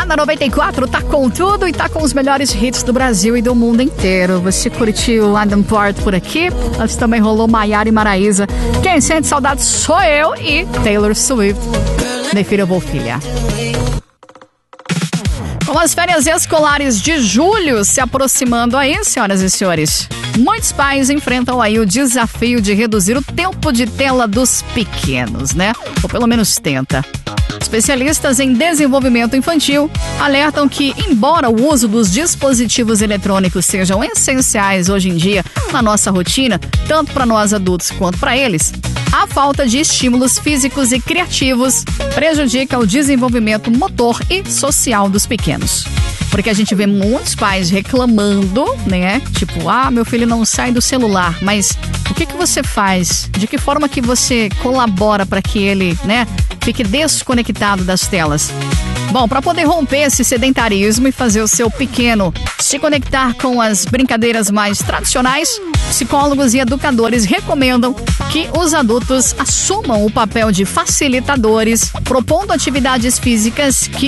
na 94 tá com tudo e tá com os melhores hits do Brasil e do mundo inteiro. Você curtiu Adam Port por aqui? Mas também rolou Maiara e Maraísa. Quem sente saudade sou eu e Taylor Swift. Nefiravou filha. Com as férias escolares de julho se aproximando aí, senhoras e senhores, muitos pais enfrentam aí o desafio de reduzir o tempo de tela dos pequenos, né? Ou pelo menos tenta. Especialistas em desenvolvimento infantil alertam que, embora o uso dos dispositivos eletrônicos sejam essenciais hoje em dia na nossa rotina, tanto para nós adultos quanto para eles, a falta de estímulos físicos e criativos prejudica o desenvolvimento motor e social dos pequenos. Porque a gente vê muitos pais reclamando, né? Tipo, meu filho não sai do celular. Mas o que você faz? De que forma que você colabora para que ele, né, fique desconectado das telas? Bom, para poder romper esse sedentarismo e fazer o seu pequeno se conectar com as brincadeiras mais tradicionais, psicólogos e educadores recomendam que os adultos assumam o papel de facilitadores, propondo atividades físicas que